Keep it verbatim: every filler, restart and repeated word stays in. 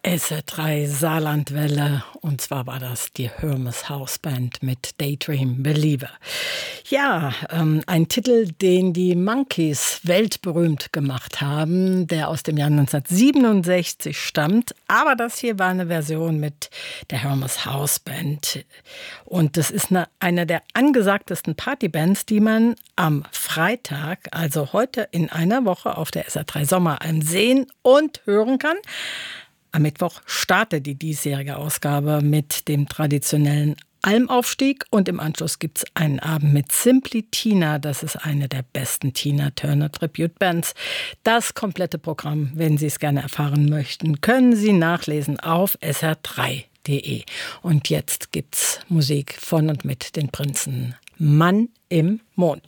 S R drei Saarlandwelle, und zwar war das die Hermes House Band mit Daydream Believer. Ja, ähm, ein Titel, den die Monkees weltberühmt gemacht haben, der aus dem Jahr neunzehnhundertsiebenundsechzig stammt, aber das hier war eine Version mit der Hermes House Band. Und das ist eine, eine der angesagtesten Partybands, die man am Freitag, also heute in einer Woche, auf der S R drei Sommeralm sehen und hören kann. Am Mittwoch startet die diesjährige Ausgabe mit dem traditionellen Almaufstieg und im Anschluss gibt es einen Abend mit Simply Tina. Das ist eine der besten Tina Turner Tribute Bands. Das komplette Programm, wenn Sie es gerne erfahren möchten, können Sie nachlesen auf S R drei punkt de. Und jetzt gibt's Musik von und mit den Prinzen. Mann im Mond.